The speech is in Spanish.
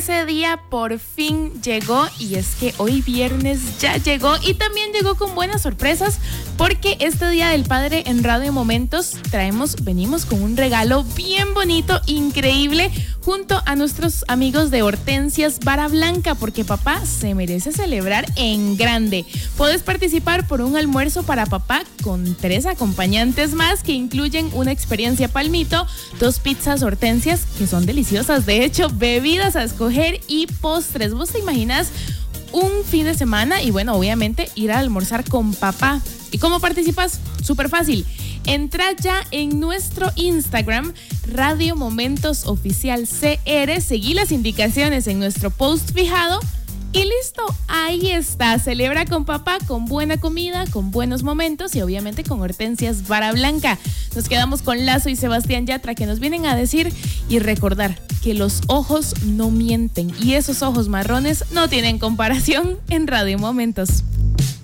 ese día por fin llegó, y es que hoy viernes ya llegó, y también llegó con buenas sorpresas, porque este Día del Padre en Radio Momentos venimos con un regalo bien bonito, increíble, junto a nuestros amigos de Hortensias Vara Blanca, porque papá se merece celebrar en grande. Puedes participar por un almuerzo para papá con 3 acompañantes más, que incluyen una experiencia Palmito, 2 pizzas Hortensias, que son deliciosas, de hecho, bebidas a escoger y postres. ¿Vos te imaginas un fin de semana y, bueno, obviamente ir a almorzar con papá? ¿Y cómo participas? Súper fácil. Entra ya en nuestro Instagram, Radio Momentos Oficial CR, seguí las indicaciones en nuestro post fijado y listo, ahí está. Celebra con papá, con buena comida, con buenos momentos y obviamente con Hortensias Vara Blanca. Nos quedamos con Lazo y Sebastián Yatra, que nos vienen a decir y recordar que los ojos no mienten y esos ojos marrones no tienen comparación en Radio Momentos.